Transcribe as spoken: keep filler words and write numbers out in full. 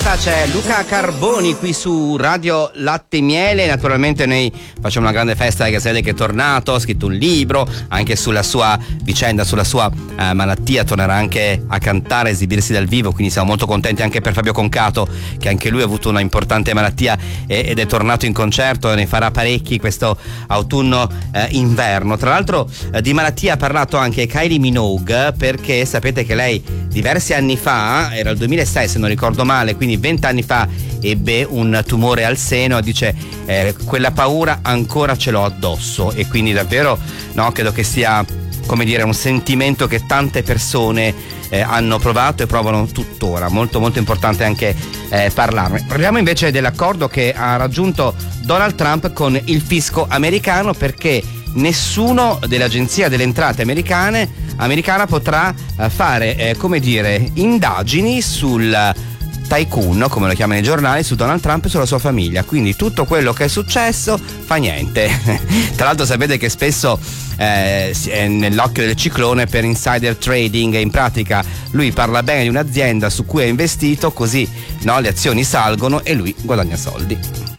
puntata c'è Luca Carboni qui su Radio Latte e Miele. Naturalmente noi facciamo una grande festa di Gaselle che è tornato, ha scritto un libro anche sulla sua vicenda, sulla sua eh, malattia, tornerà anche a cantare, a esibirsi dal vivo, quindi siamo molto contenti anche per Fabio Concato, che anche lui ha avuto una importante malattia e, ed è tornato in concerto e ne farà parecchi questo autunno eh, inverno. Tra l'altro eh, di malattia ha parlato anche Kylie Minogue, perché sapete che lei diversi anni fa, era il duemilasei se non ricordo male, quindi vent'anni fa, ebbe un tumore al seno e dice eh, quella paura ancora ce l'ho addosso, e quindi davvero no, credo che sia, come dire, un sentimento che tante persone eh, hanno provato e provano tuttora. Molto molto importante anche eh, parlarne. Parliamo invece dell'accordo che ha raggiunto Donald Trump con il fisco americano, perché nessuno dell'agenzia delle entrate americane americana potrà eh, fare eh, come dire indagini sul tycoon, come lo chiamano i giornali, su Donald Trump e sulla sua famiglia. Quindi tutto quello che è successo fa niente. Tra l'altro sapete che spesso eh, è nell'occhio del ciclone per insider trading, e in pratica lui parla bene di un'azienda su cui ha investito, così no, le azioni salgono e lui guadagna soldi.